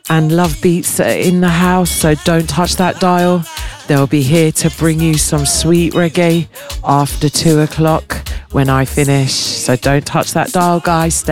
and Love Beats are in the house, so don't touch that dial. They'll be here to bring you some sweet reggae after 2 o'clock when I finish. So don't touch that dial, guys. Stay